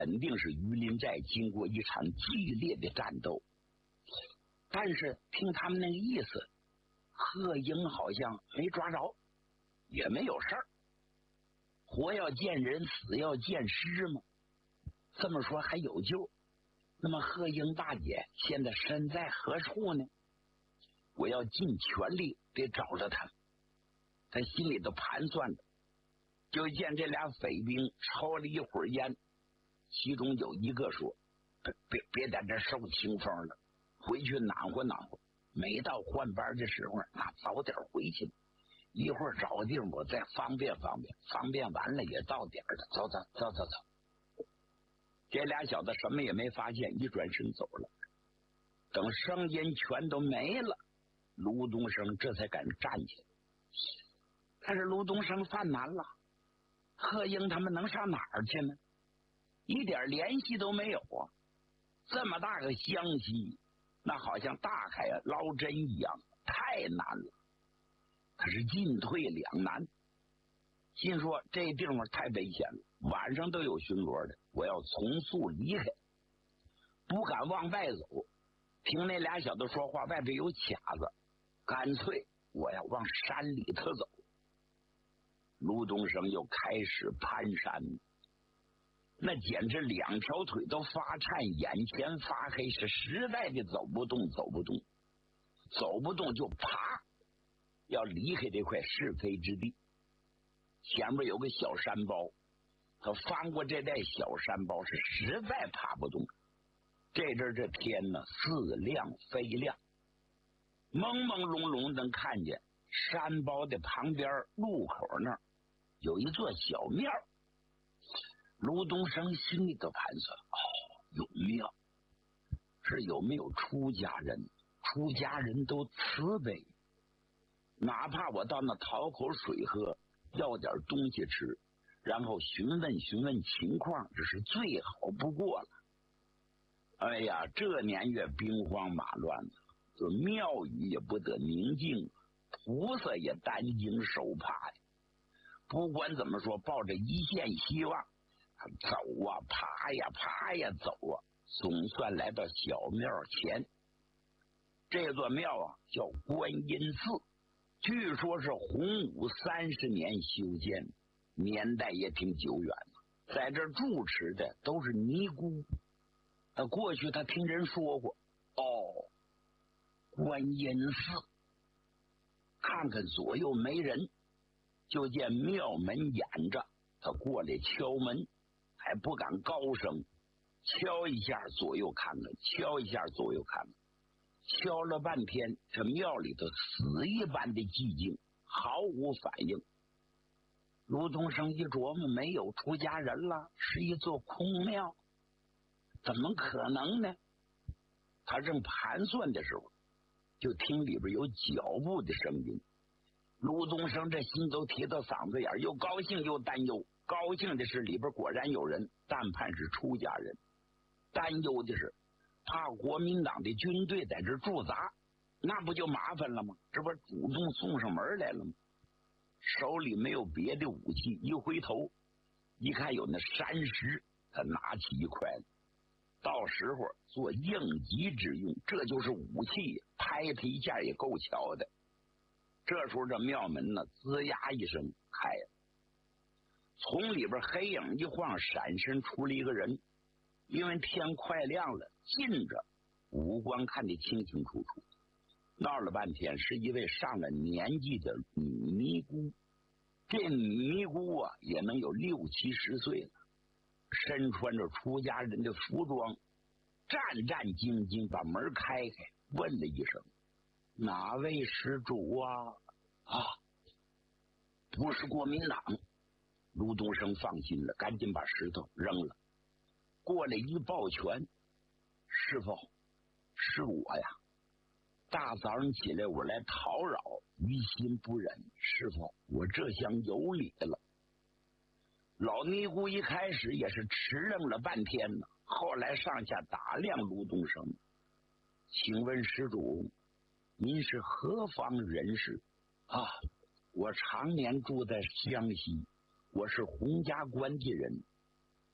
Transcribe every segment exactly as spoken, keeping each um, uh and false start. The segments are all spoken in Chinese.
肯定是榆林寨经过一场激烈的战斗。但是听他们那个意思，贺英好像没抓着，也没有事儿。活要见人，死要见尸嘛。这么说还有救。那么贺英大姐现在身在何处呢？我要尽全力得找着她。他心里头盘算着，就见这俩匪兵抽了一会儿烟，其中有一个说：“别别别在这受清风了，回去暖和暖和。没到换班的时候，那早点回去。一会儿找个地方我再方便方便，方便完了也到点了。走走走走走。”这俩小子什么也没发现，一转身走了。等声音全都没了，卢东升这才敢站起来。但是卢东升犯难了，贺英他们能上哪儿去呢？一点联系都没有啊！这么大个湘西，那好像大海啊捞针一样，太难了。可是进退两难，心说这地方太危险了，晚上都有巡逻的，我要从速离开，不敢往外走。听那俩小子说话，外边有卡子，干脆我要往山里头走。卢东升又开始攀山，那简直两条腿都发颤，眼前发黑，是实在的走不动走不动走不动就啪要离开这块是非之地。前面有个小山包，他翻过这带小山包是实在爬不动。这阵这天呢似亮非亮，朦朦胧胧能看见山包的旁边路口那儿有一座小庙。卢东升心里头盘算，哦，有庙，是有没有出家人？出家人都慈悲，哪怕我到那讨口水喝，要点东西吃，然后询问询问情况，这是最好不过了。哎呀，这年月兵荒马乱的，这庙宇也不得宁静，菩萨也担惊受怕呀。不管怎么说，抱着一线希望，走啊爬呀爬呀走啊，总算来到小庙前。这座庙啊叫观音寺，据说是洪武三十年修建，年代也挺久远了。在这住持的都是尼姑。他过去他听人说过，哦，观音寺，看看左右没人，就见庙门掩着，他过来敲门，还不敢高声，敲一下左右看看，敲一下左右看看，敲了半天，这庙里头死一般的寂静，毫无反应。卢东升一琢磨，没有出家人了，是一座空庙，怎么可能呢？他正盘算的时候，就听里边有脚步的声音。卢东升这心都提到嗓子眼，又高兴又担忧。高兴的是里边果然有人，但盼是出家人；担忧的是怕国民党的军队在这驻扎，那不就麻烦了吗？这不是主动送上门来了吗？手里没有别的武器，一回头一看有那山石，他拿起一块，到时候做应急之用，这就是武器，拍他一下也够瞧的。这时候这庙门呢吱呀一声开了，从里边黑影一晃，闪身出了一个人。因为天快亮了，近着五官看得清清楚楚。闹了半天是一位上了年纪的女尼姑，这女尼姑啊也能有六七十岁了，身穿着出家人的服装，战战兢兢把门开开，问了一声：“哪位施主啊？”啊，不是国民党。卢东升放心了，赶紧把石头扔了，过来一抱拳：“师傅，是我呀，大早上起来我来讨扰，于心不忍，师傅，我这厢有礼了。”老尼姑一开始也是迟愣了半天呢，后来上下打量卢东升：“请问施主，您是何方人士？”“啊，我常年住在湘西，我是洪家关的人。”“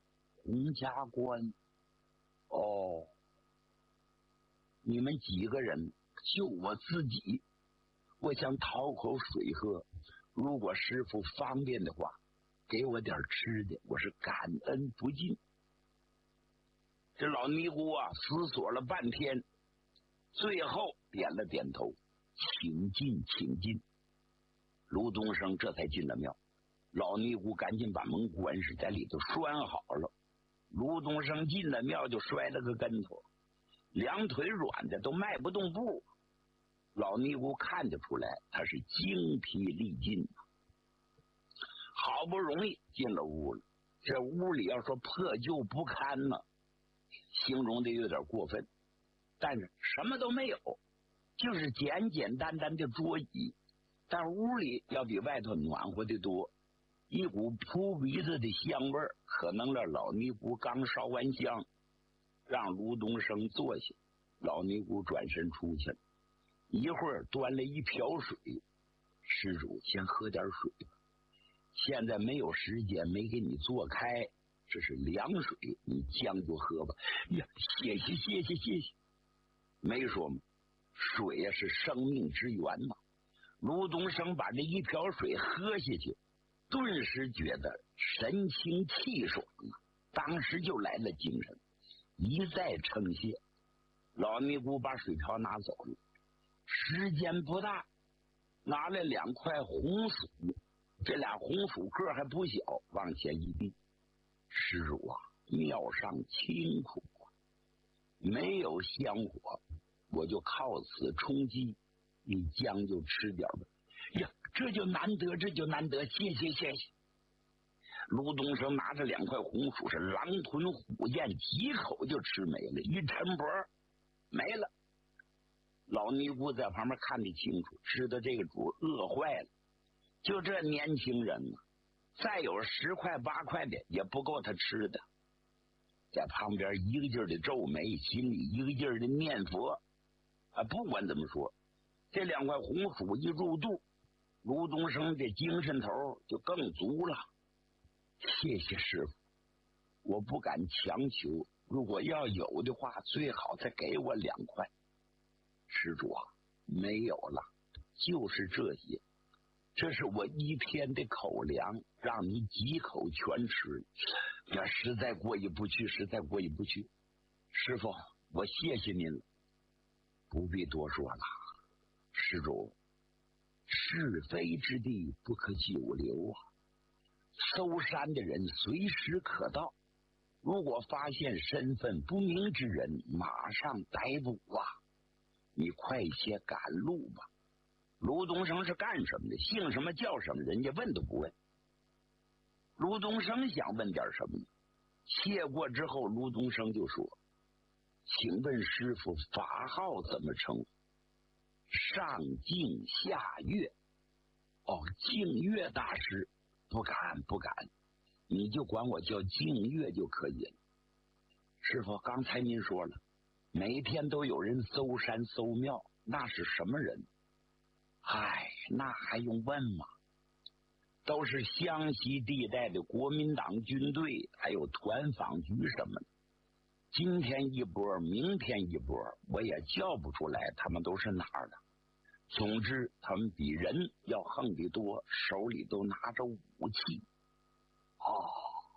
洪家关。哦，你们几个人？就我自己，我想讨口水喝。如果师傅方便的话，给我点吃的，我是感恩不尽。这老尼姑啊，思索了半天，最后点了点头，请进，请进。卢东升这才进了庙。老尼姑赶紧把门关上，在里头拴好了。卢东升进了庙就摔了个跟头，两腿软的都迈不动步。老尼姑看得出来他是精疲力尽，好不容易进了屋了。这屋里要说破旧不堪呢，形容的有点过分，但是什么都没有，就是简简单单的桌椅，但屋里要比外头暖和的多，一股扑鼻子的香味儿，可能这老尼姑刚烧完香，让卢东升坐下。老尼姑转身出去了，一会儿端了一瓢水，施主先喝点水吧，现在没有时间，没给你做开，这是凉水，你将就喝吧。呀，谢谢谢谢谢谢。没说吗？水呀是生命之源嘛。卢东升把这一瓢水喝下去，顿时觉得神清气爽啊，当时就来了精神，一再称谢。老尼姑把水瓢拿走了，时间不大，拿来两块红薯，这俩红薯个还不小，往前一递。施主啊，庙上清苦啊，没有香火，我就靠此充饥，你将就吃点吧。呀，这就难得，这就难得，谢谢谢谢。卢东升拿着两块红薯是狼吞虎咽，几口就吃没了，一抻脖没了。老尼姑在旁边看得清楚，知道这个主饿坏了。就这年轻人呢、啊，再有十块八块的也不够他吃的，在旁边一个劲儿的皱眉，心里一个劲儿的念佛啊。不管怎么说，这两块红薯一入肚，卢东升这精神头就更足了。谢谢师傅，我不敢强求，如果要有的话，最好再给我两块。施主啊，没有了，就是这些，这是我一天的口粮，让你几口全吃。这实在过意不去，实在过意不去。师傅，我谢谢您了。不必多说了，施主，是非之地不可久留啊。搜山的人随时可到，如果发现身份不明之人，马上逮捕啊！你快些赶路吧。卢东升是干什么的？姓什么叫什么？人家问都不问。卢东升想问点什么呢？谢过之后，卢东升就说：“请问师傅法号怎么称？”上净下月。哦，净月大师。不敢不敢，你就管我叫净月就可以了。师傅，刚才您说了，每天都有人搜山搜庙，那是什么人？唉，那还用问吗？都是湘西地带的国民党军队，还有团访局什么的。今天一波，明天一波，我也叫不出来他们都是哪儿的。总之他们比人要横得多，手里都拿着武器。哦，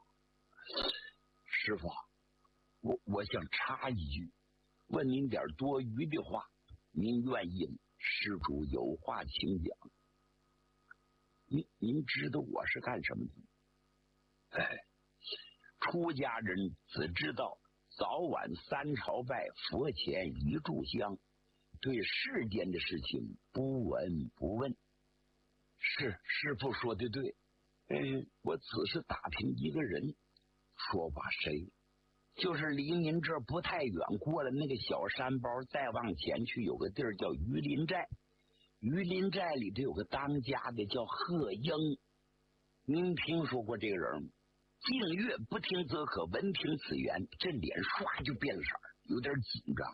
师傅，我我想插一句，问您点多余的话，您愿意吗？施主有话请讲。您您知道我是干什么的？哎，出家人只知道早晚三朝拜，佛前一炷香，对世间的事情不闻不问。是，师父说的对。嗯，我只是打听一个人。说吧，谁？就是离您这儿不太远，过了那个小山包，再往前去有个地儿叫榆林寨。榆林寨里头有个当家的叫贺英，您听说过这个人吗？净月不听则可，闻听此言，这脸唰就变了色，有点紧张。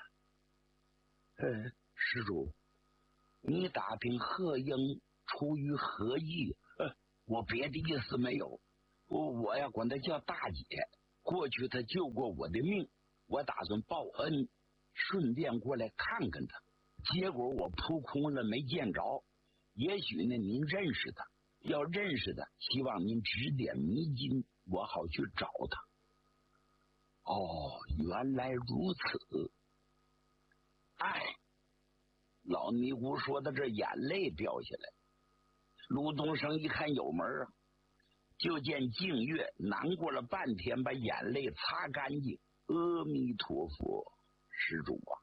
呃，施主，你打听贺英出于何意？呃，我别的意思没有，我我呀管他叫大姐。 过去他救过我的命，我打算报恩，顺便过来看看他。结果我扑空了，没见着。也许呢，您认识他，要认识他，希望您指点迷津，我好去找他。哦，原来如此。哎，老尼姑说的这眼泪掉下来。卢东升一看有门啊，就见净月难过了半天，把眼泪擦干净。阿弥陀佛，施主啊！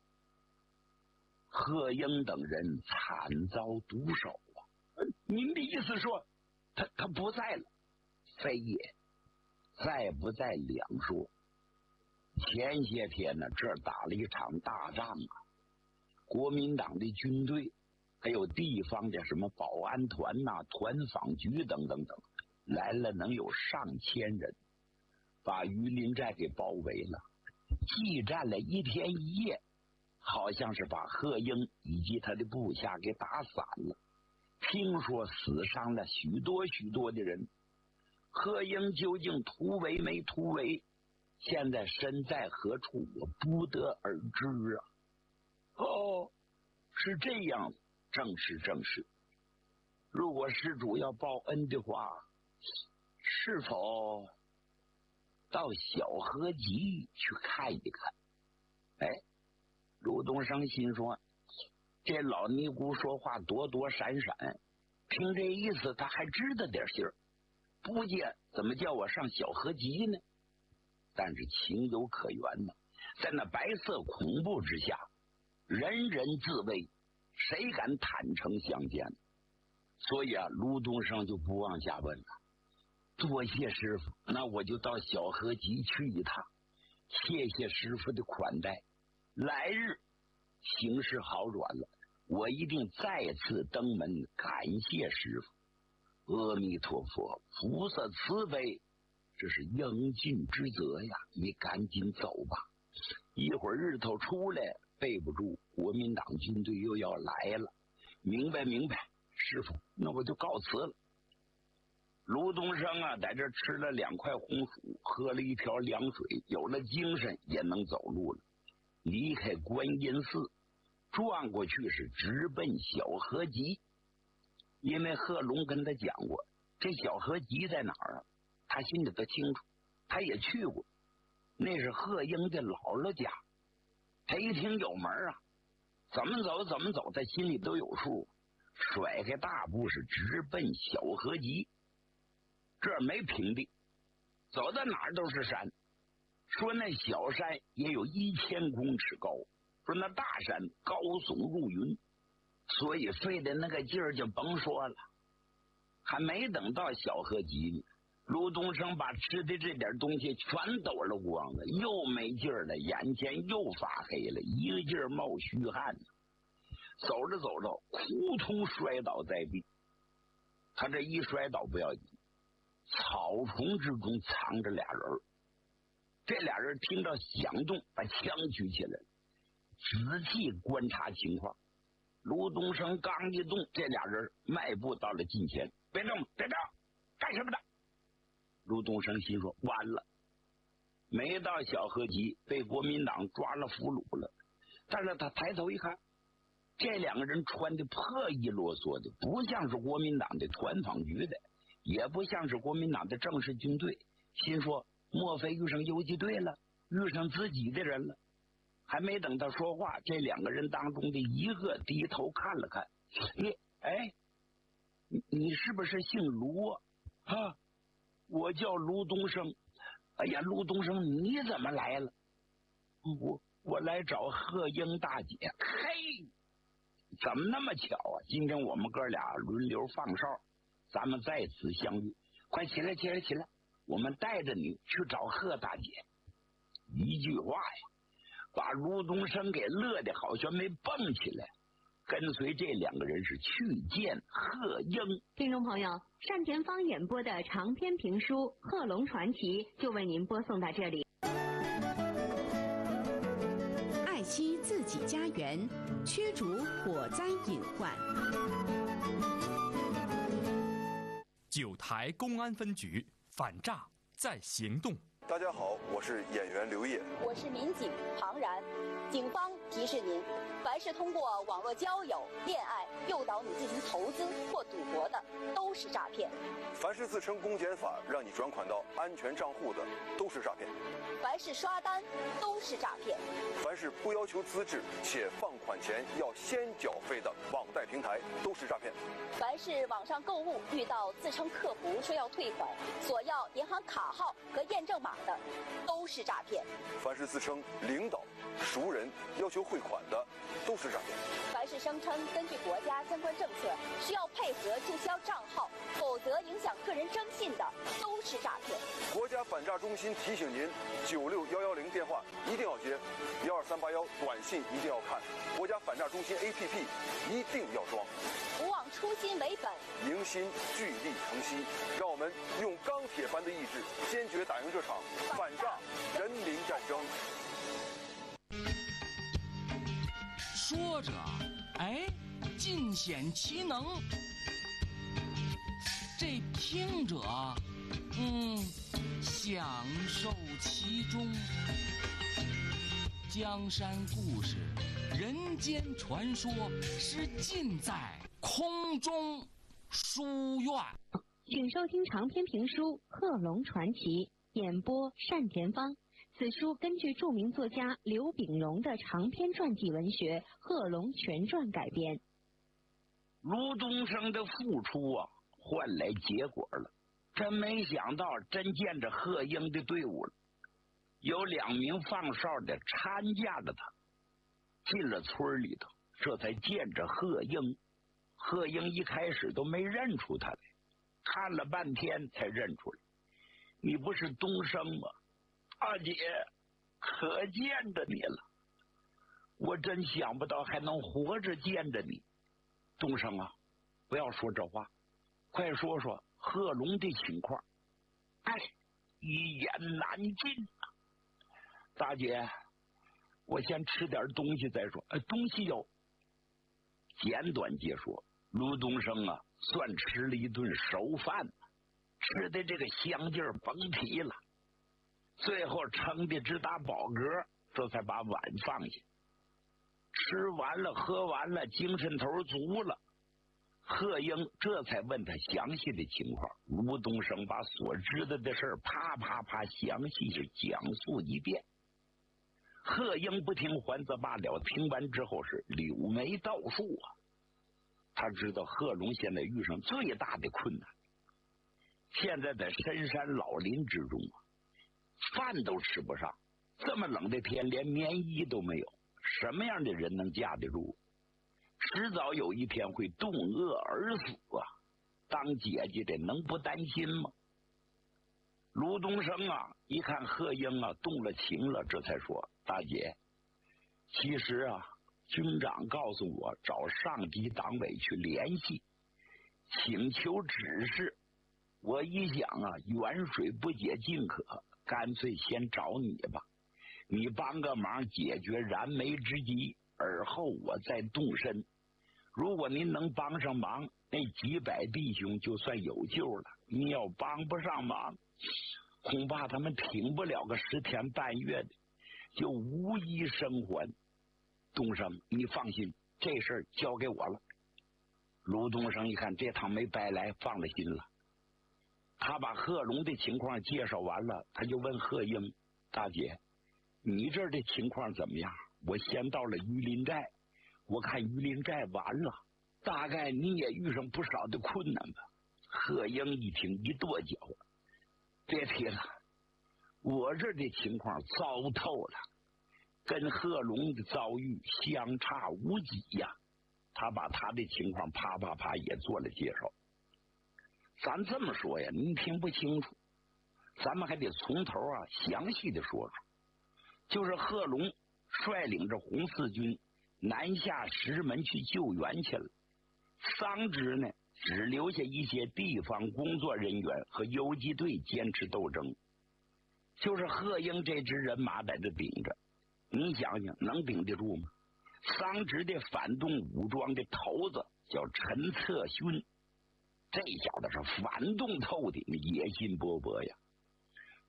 贺英等人惨遭毒手啊！您的意思说，他他不在了？非也，在不在两说。前些天呢，这儿打了一场大仗啊，国民党的军队，还有地方的什么保安团呐、啊、团防局等等等，来了能有上千人，把榆林寨给包围了，激战了一天一夜，好像是把贺英以及他的部下给打散了。听说死伤了许多许多的人。贺英究竟突围没突围，现在身在何处，我不得而知啊。哦，是这样，正是正是。如果施主要报恩的话，是否到小河集去看一看？哎，卢东升心说，这老尼姑说话躲躲闪闪，听这意思他还知道点信儿，不见怎么叫我上小河集呢？但是情有可原呢，在那白色恐怖之下，人人自危，谁敢坦诚相见？所以啊，卢东升就不往下问了。多谢师傅，那我就到小河集去一趟，谢谢师傅的款待。来日形势好转了，我一定再次登门感谢师傅。阿弥陀佛，菩萨慈悲，这是应尽之责呀！你赶紧走吧，一会儿日头出来，备不住国民党军队又要来了。明白明白，师傅，那我就告辞了。卢东升啊，在这吃了两块红薯，喝了一瓢凉水，有了精神，也能走路了。离开观音寺，转过去是直奔小河集。因为贺龙跟他讲过，这小河集在哪儿啊？他心里头清楚，他也去过，那是贺英的姥姥家。他一听有门啊，怎么走怎么走，他心里都有数，甩开大步是直奔小河集。这儿没平地，走到哪儿都是山。说那小山也有一千公尺高，说那大山高耸入云，所以费的那个劲儿就甭说了。还没等到小河集呢，卢东升把吃的这点东西全抖了光了，又没劲儿了，眼前又发黑了，一个劲儿冒虚汗。走着走着，扑通摔倒在地。他这一摔倒不要紧，草丛之中藏着俩人，这俩人听到响动，把枪举起来，仔细观察情况。卢东升刚一动，这俩人迈步到了近前，别动，别动，干什么的？卢东升心说，完了，没到小河集，被国民党抓了俘虏了。但是他抬头一看，这两个人穿的破衣啰嗦的，不像是国民党的团防局的，也不像是国民党的正式军队。心说，莫非遇上游击队了，遇上自己的人了？还没等他说话，这两个人当中的一个低头看了看，你哎，你你是不是姓卢啊？啊，我叫卢东升。哎呀，卢东升，你怎么来了？我我来找贺英大姐。嘿，怎么那么巧啊？今天我们哥俩轮流放哨，咱们在此相遇。快起来起来起来，我们带着你去找贺大姐。一句话呀，把卢东升给乐得好像没蹦起来，跟随这两个人是去见贺英。 听众朋友，单田芳演播的长篇评书《贺龙传奇》就为您播送到这里。 爱惜自己家园，驱逐火灾隐患。 九台公安分局反诈在行动。 大家好，我是演员刘烨， 我是民警庞然。警方提示您，凡是通过网络交友、恋爱诱导你进行投资或赌博的，都是诈骗； 凡是自称公检法让你转款到安全账户的，都是诈骗； 凡是刷单，都是诈骗； 凡是不要求资质且放款前要先缴费的网贷平台，都是诈骗； 凡是网上购物遇到自称客服说要退款，索要银行卡号和验证码的，都是诈骗； 凡是自称领导、熟人要求汇款的，都是诈骗； 凡是声称根据国家相关政策需要配合注销账号，否则影响个人征信的，都是诈骗。 国家反诈中心提醒您：九六幺幺零电话一定要接，幺二三八幺短信一定要看，国家反诈中心 A P P 一定要装。 不忘初心为本， 迎新聚力成西，让我们用钢铁般的意志，坚决打赢这场反诈人民战争。 说着，哎，尽显其能；这听着，嗯，享受其中。江山故事，人间传说，是尽在空中书院。 请收听长篇评书《贺龙传奇》，演播单田芳。此书根据著名作家刘秉荣的长篇传记文学《贺龙全传》改编。 卢东升的付出啊，换来结果了。真没想到，真见着贺英的队伍了。有两名放哨的搀架着他，进了村里头，这才见着贺英。贺英一开始都没认出他来，看了半天才认出来。你不是东升吗？大姐，可见着你了，我真想不到还能活着见着你。东升啊，不要说这话，快说说贺龙的情况。哎，一言难尽啊。大姐，我先吃点东西再说。呃，东西有。简短截说，卢东升啊，算吃了一顿熟饭，吃的这个香劲儿甭提了。最后撑的直打饱嗝，这才把碗放下。吃完了喝完了，精神头足了。贺英这才问他详细的情况。卢东升把所知道的事儿啪啪啪详细是讲述一遍。贺英不听还则罢了，听完之后是柳眉倒竖啊。他知道贺龙现在遇上最大的困难，现在在深山老林之中啊，饭都吃不上，这么冷的天连棉衣都没有，什么样的人能架得住？迟早有一天会冻饿而死啊！当姐姐的能不担心吗？卢东升啊，一看贺英啊动了情了，这才说：大姐，其实啊，军长告诉我找上级党委去联系，请求指示。我一想啊，远水不解近渴，干脆先找你吧，你帮个忙解决燃眉之急，而后我再动身。如果您能帮上忙，那几百弟兄就算有救了。你要帮不上忙，恐怕他们挺不了个十天半月的，就无一生还。东升，你放心，这事儿交给我了。卢东升一看这趟没白来，放了心了。他把贺龙的情况介绍完了，他就问贺英：大姐，你这儿的情况怎么样？我先到了榆林寨，我看榆林寨完了，大概你也遇上不少的困难吧。贺英一听一跺脚：别提了，我这儿的情况糟透了，跟贺龙的遭遇相差无几呀。他把他的情况啪啪啪也做了介绍。咱这么说呀，您听不清楚，咱们还得从头啊详细的说说。就是贺龙率领着红四军南下石门去救援去了，桑植呢只留下一些地方工作人员和游击队坚持斗争。就是贺英这支人马在这顶着，你想想能顶得住吗？桑植的反动武装的头子叫陈策勋，这小子是反动透顶，野心勃勃呀。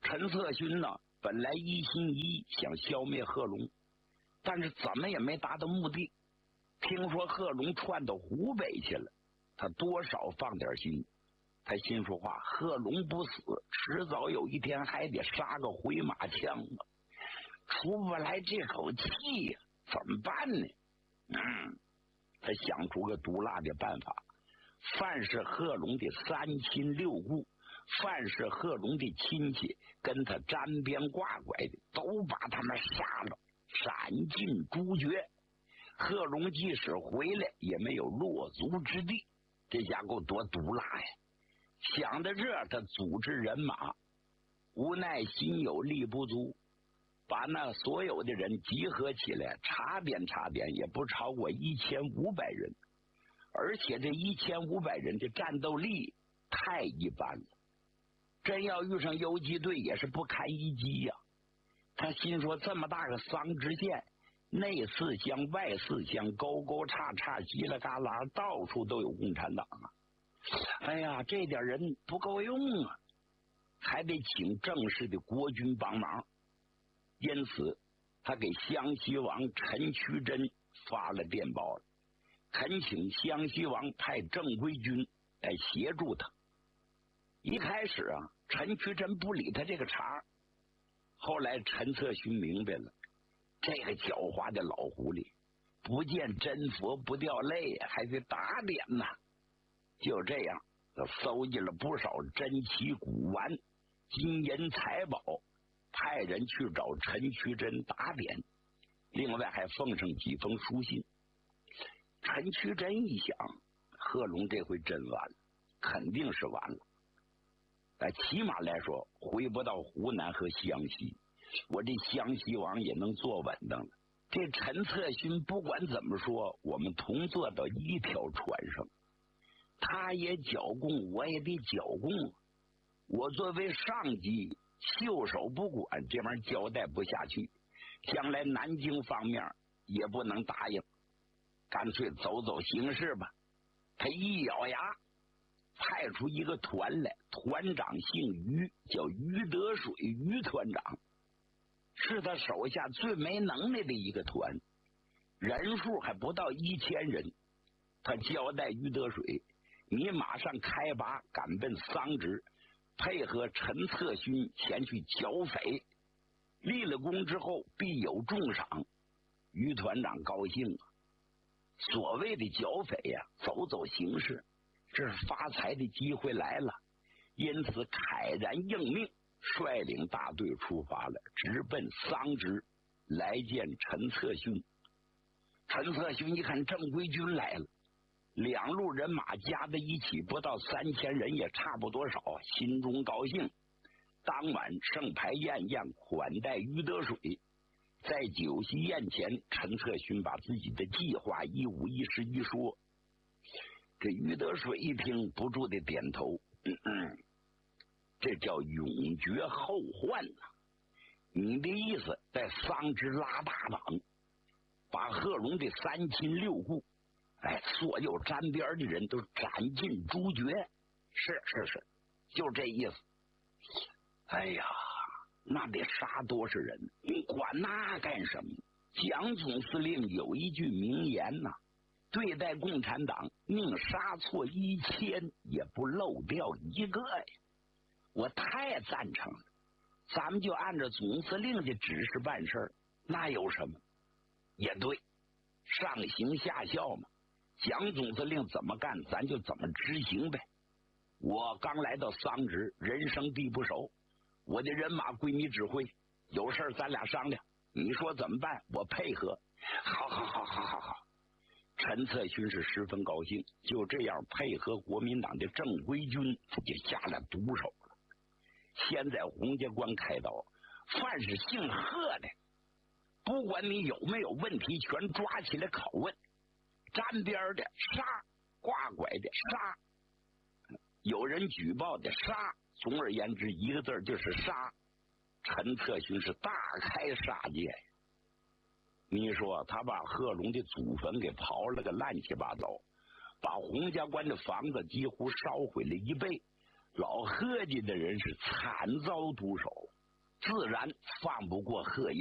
陈策勋呢，本来一心一意想消灭贺龙，但是怎么也没达到目的。听说贺龙窜到湖北去了，他多少放点心。他心说话，贺龙不死，迟早有一天还得杀个回马枪啊，出不来这口气呀、啊，怎么办呢？嗯，他想出个毒辣的办法，凡是贺龙的三亲六故，凡是贺龙的亲戚跟他沾边挂拐的，都把他们杀了，斩尽诛绝。贺龙即使回来，也没有落足之地。这家伙多毒辣呀！想到这，他组织人马，无奈心有力不足，把那所有的人集合起来，查点查点，也不超过一千五百人，而且这一千五百人的战斗力太一般了，真要遇上游击队也是不堪一击呀、啊。他心说，这么大个桑植县，内四乡外四乡，沟沟叉叉，稀里嘎啦，到处都有共产党啊！哎呀，这点人不够用啊，还得请正式的国军帮忙。因此，他给湘西王陈渠珍发了电报了，恳请湘西王派正规军来协助他。一开始啊，陈渠珍不理他这个茬，后来陈策勋明白了，这个狡猾的老狐狸，不见真佛不掉泪，还得打点呐。就这样，他搜集了不少珍奇古玩、金银财宝，派人去找陈渠珍打点，另外还奉上几封书信。陈渠珍一想，贺龙这回真完了，肯定是完了。但起码来说，回不到湖南和湘西，我这湘西王也能坐稳当了。这陈策勋不管怎么说，我们同坐到一条船上，他也剿共，我也得剿共。我作为上级，袖手不管，这玩意儿交代不下去，将来南京方面也不能答应，干脆走走形势吧。他一咬牙，派出一个团来，团长姓于，叫于德水，于团长是他手下最没能耐的一个团，人数还不到一千人。他交代于德水，你马上开拔赶奔桑植，配合陈策勋前去剿匪，立了功之后必有重赏。于团长高兴啊，所谓的剿匪呀、啊，走走形势，这是发财的机会来了，因此慨然应命，率领大队出发了，直奔桑植来见陈策勋。陈策勋一看正规军来了，两路人马加在一起不到三千人，也差不多少，心中高兴。当晚盛牌宴宴，款待于德水。在酒席宴前，陈策勋把自己的计划一五一十一说。这于德水一听，不住的点头，嗯嗯，这叫永绝后患呐、啊！你的意思，在桑植拉大党，把贺龙的三亲六故，哎，所有沾边的人都斩尽诛绝。是是是，就这意思。哎呀，那得杀多少人？你管那干什么？蒋总司令有一句名言呐、啊，对待共产党，宁杀错一千，也不漏掉一个呀！我太赞成了，咱们就按照总司令的指示办事，那有什么？也对，上行下效嘛。蒋总司令怎么干，咱就怎么执行呗。我刚来到桑植，人生地不熟，我的人马归你指挥，有事咱俩商量，你说怎么办，我配合。好好好好好好。陈策勋是十分高兴，就这样配合国民党的正规军，就下了毒手了。先在洪家关开刀，凡是姓贺的，不管你有没有问题，全抓起来拷问。沾边的杀，挂拐的杀，有人举报的杀，总而言之，一个字就是杀。陈策勋是大开杀戒。你说他把贺龙的祖坟给刨了个乱七八糟，把洪家关的房子几乎烧毁了一倍， 老贺家的人是惨遭毒手，自然放不过贺英。